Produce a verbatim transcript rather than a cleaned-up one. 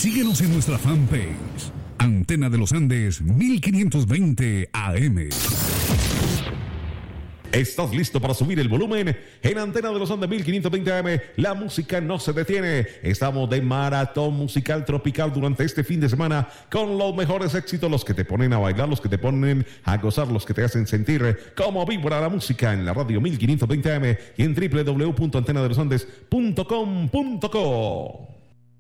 Síguenos en nuestra fanpage, Antena de los Andes mil quinientos veinte A M. ¿Estás listo para subir el volumen? En Antena de los Andes mil quinientos veinte A M, la música no se detiene. Estamos de maratón musical tropical durante este fin de semana con los mejores éxitos, los que te ponen a bailar, los que te ponen a gozar, los que te hacen sentir cómo vibra la música en la radio mil quinientos veinte A M y en doble u doble u doble u punto antena de los andes punto com punto co.